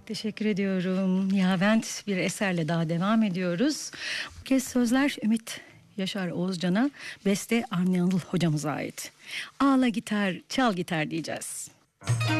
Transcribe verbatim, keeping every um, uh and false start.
Teşekkür ediyorum. Nihavent bir eserle daha devam ediyoruz. Bu kez sözler Ümit Yaşar Oğuzcan'a, beste Avni Anıl hocamıza ait. Ağla gitar, çal gitar diyeceğiz.